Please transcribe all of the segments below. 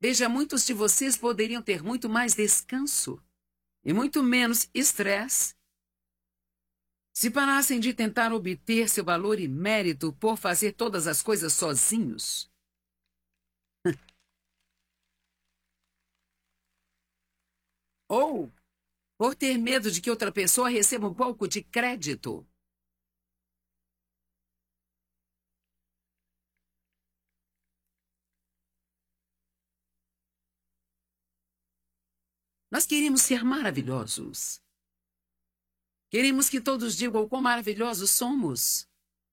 Veja, muitos de vocês poderiam ter muito mais descanso e muito menos estresse se parassem de tentar obter seu valor e mérito por fazer todas as coisas sozinhos. Ou por ter medo de que outra pessoa receba um pouco de crédito. Nós queremos ser maravilhosos. Queremos que todos digam o quão maravilhosos somos.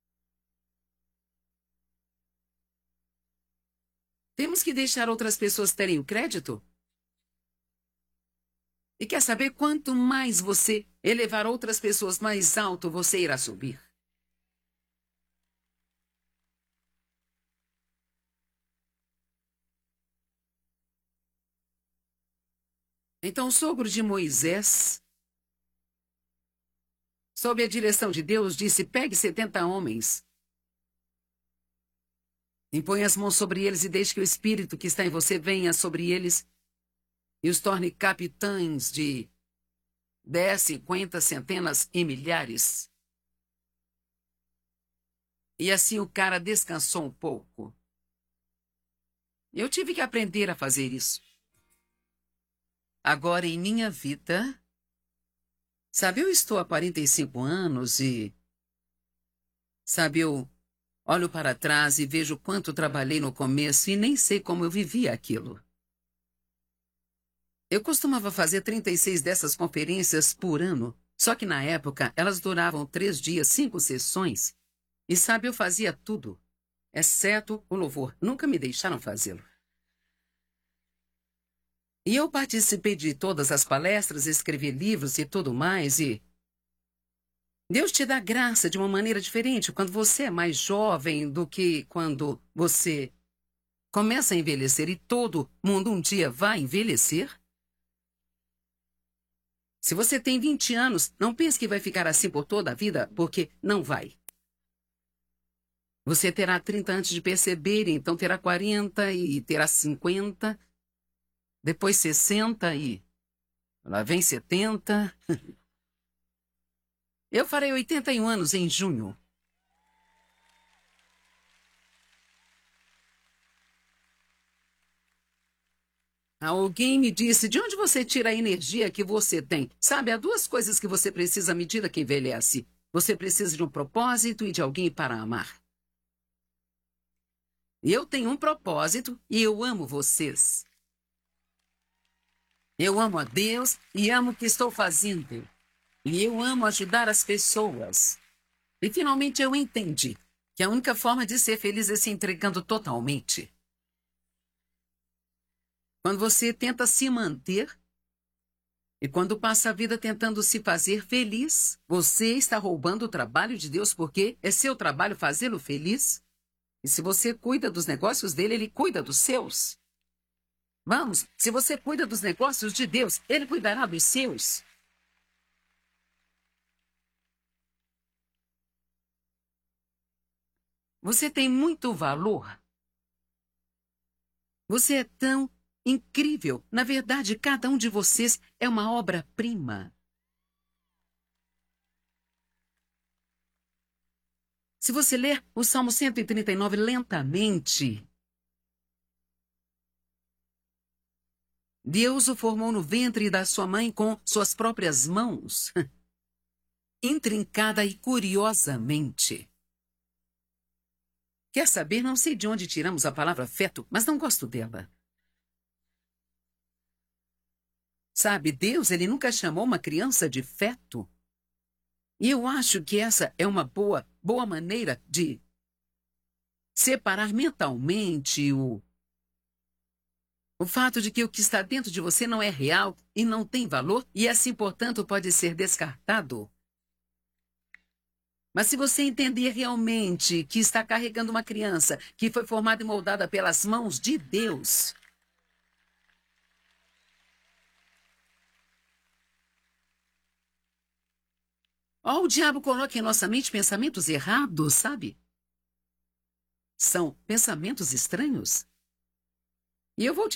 Temos que deixar outras pessoas terem o crédito? E quer saber quanto mais você elevar outras pessoas mais alto, você irá subir? Então, o sogro de Moisés, sob a direção de Deus, disse: pegue 70 homens, impõe as mãos sobre eles e deixe que o Espírito que está em você venha sobre eles e os torne capitães de 10, 50, centenas e milhares. E assim o cara descansou um pouco. Eu tive que aprender a fazer isso. Agora, em minha vida, sabe, eu estou há 45 anos e, sabe, eu olho para trás e vejo quanto trabalhei no começo e nem sei como eu vivia aquilo. Eu costumava fazer 36 dessas conferências por ano, só que na época elas duravam 3 dias, 5 sessões. E sabe, eu fazia tudo, exceto o louvor. Nunca me deixaram fazê-lo. E eu participei de todas as palestras, escrevi livros e tudo mais, e Deus te dá graça de uma maneira diferente quando você é mais jovem do que quando você começa a envelhecer, e todo mundo um dia vai envelhecer. Se você tem 20 anos, não pense que vai ficar assim por toda a vida, porque não vai. Você terá 30 antes de perceber, então terá 40 e terá 50, depois 60 e lá vem 70. Eu farei 81 anos em junho. Alguém me disse: de onde você tira a energia que você tem? Sabe, há 2 coisas que você precisa à medida que envelhece. Você precisa de um propósito e de alguém para amar. Eu tenho um propósito e eu amo vocês. Eu amo a Deus e amo o que estou fazendo. E eu amo ajudar as pessoas. E finalmente eu entendi que a única forma de ser feliz é se entregando totalmente. Quando você tenta se manter e quando passa a vida tentando se fazer feliz, você está roubando o trabalho de Deus, porque é seu trabalho fazê-lo feliz. E se você cuida dos negócios dele, ele cuida dos seus. Vamos, se você cuida dos negócios de Deus, ele cuidará dos seus. Você tem muito valor. Você é tão incrível. Na verdade, cada um de vocês é uma obra-prima. Se você ler o Salmo 139 lentamente, Deus o formou no ventre da sua mãe com suas próprias mãos, intrincada e curiosamente. Quer saber? Não sei de onde tiramos a palavra feto, mas não gosto dela. Sabe, Deus, ele nunca chamou uma criança de feto. E eu acho que essa é uma boa maneira de separar mentalmente o fato de que o que está dentro de você não é real e não tem valor e assim, portanto, pode ser descartado. Mas se você entender realmente que está carregando uma criança que foi formada e moldada pelas mãos de Deus, o diabo coloca em nossa mente pensamentos errados, sabe? São pensamentos estranhos. E eu vou te